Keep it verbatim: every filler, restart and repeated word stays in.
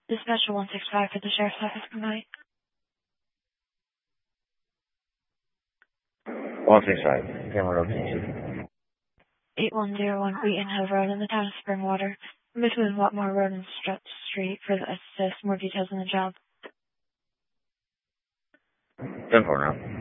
Dispatcher one six five for the Sheriff's Office tonight. one six five. Camera location. eight one zero one Wheaton Hill Road in the town of Springwater, between Watmore Road and Strutt Street for the assist. More details on the job. ten four now.